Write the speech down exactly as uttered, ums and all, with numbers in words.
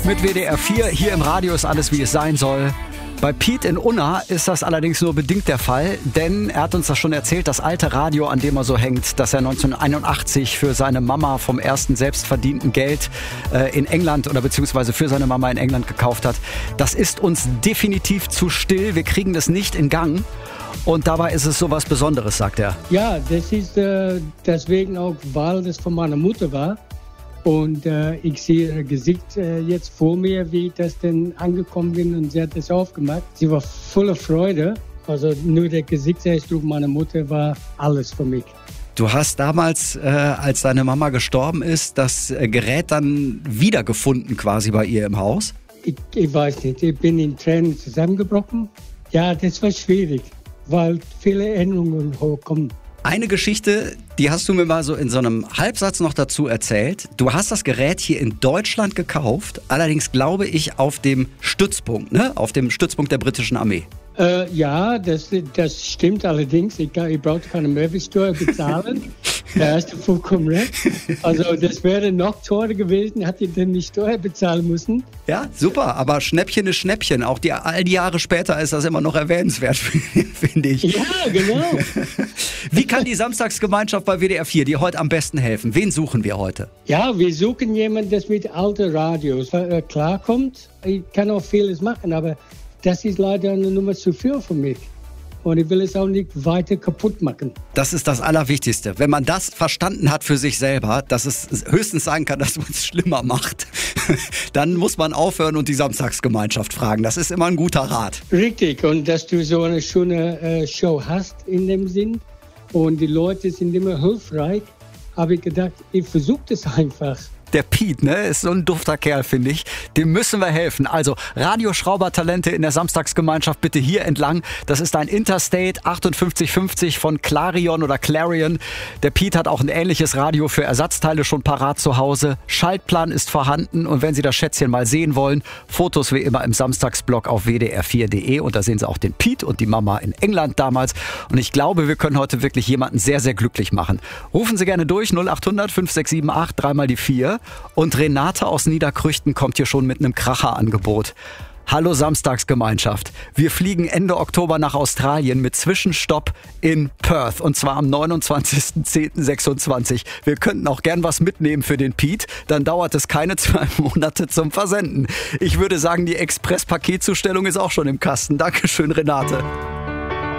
mit W D R vier. Hier im Radio ist alles, wie es sein soll. Bei Piet in Unna ist das allerdings nur bedingt der Fall, denn er hat uns das schon erzählt, das alte Radio, an dem er so hängt, das er neunzehnhunderteinundachtzig für seine Mama vom ersten selbstverdienten Geld äh, in England oder beziehungsweise für seine Mama in England gekauft hat, das ist uns definitiv zu still, wir kriegen das nicht in Gang. Und dabei ist es so was Besonderes, sagt er. Ja, das ist äh, deswegen auch, weil das von meiner Mutter war. Und äh, ich sehe ihr Gesicht äh, jetzt vor mir, wie ich das denn angekommen bin, und sie hat das aufgemacht. Sie war voller Freude. Also nur der Gesichtsausdruck meiner Mutter war alles für mich. Du hast damals, äh, als deine Mama gestorben ist, das äh, Gerät dann wiedergefunden quasi bei ihr im Haus? Ich, ich weiß nicht, ich bin in Tränen zusammengebrochen. Ja, das war schwierig, weil viele Erinnerungen hochkommen. Eine Geschichte, die hast du mir mal so in so einem Halbsatz noch dazu erzählt. Du hast das Gerät hier in Deutschland gekauft, allerdings glaube ich auf dem Stützpunkt, ne? Auf dem Stützpunkt der britischen Armee. Äh, ja, das, das stimmt allerdings. Ich, ich brauchte keine Mehrwertsteuer bezahlen. Da hast du vollkommen recht. Also das wäre noch teurer gewesen, hätte ich denn die Steuer bezahlen müssen. Ja, super, aber Schnäppchen ist Schnäppchen. Auch die, all die Jahre später ist das immer noch erwähnenswert, finde ich. Ja, genau. Wie kann die Samstagsgemeinschaft bei W D R vier dir heute am besten helfen? Wen suchen wir heute? Ja, wir suchen jemanden, der mit alten Radios äh, klarkommt. Ich kann auch vieles machen, aber das ist leider eine Nummer zu viel für mich. Und ich will es auch nicht weiter kaputt machen. Das ist das Allerwichtigste. Wenn man das verstanden hat für sich selber, dass es höchstens sein kann, dass man es schlimmer macht, dann muss man aufhören und die Samstagsgemeinschaft fragen. Das ist immer ein guter Rat. Richtig. Und dass du so eine schöne äh, Show hast in dem Sinn. Und die Leute sind immer hilfreich. Habe ich gedacht, ich versuche das einfach. Der Piet, ne, ist so ein dufter Kerl, finde ich. Dem müssen wir helfen. Also Radioschraubertalente in der Samstagsgemeinschaft bitte hier entlang. Das ist ein Interstate achtundfünfzig fünfzig von Clarion oder Clarion. Der Piet hat auch ein ähnliches Radio für Ersatzteile schon parat zu Hause. Schaltplan ist vorhanden und wenn Sie das Schätzchen mal sehen wollen, Fotos wie immer im Samstagsblog auf w d r vier punkt d e und da sehen Sie auch den Piet und die Mama in England damals. Und ich glaube, wir können heute wirklich jemanden sehr, sehr glücklich machen. Rufen Sie gerne durch null acht hundert fünf sechs sieben acht, dreimal die vier. Und Renate aus Niederkrüchten kommt hier schon mit einem Kracherangebot. Hallo Samstagsgemeinschaft. Wir fliegen Ende Oktober nach Australien mit Zwischenstopp in Perth. Und zwar am neunundzwanzigsten zehnten sechsundzwanzig. Wir könnten auch gern was mitnehmen für den Piet. Dann dauert es keine zwei Monate zum Versenden. Ich würde sagen, die Express-Paketzustellung ist auch schon im Kasten. Dankeschön, Renate.